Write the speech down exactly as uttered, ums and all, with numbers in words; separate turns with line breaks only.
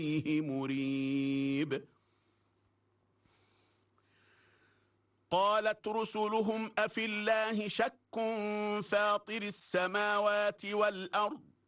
مريب. قالت رسلهم أفي الله شك فاطر السماوات والأرض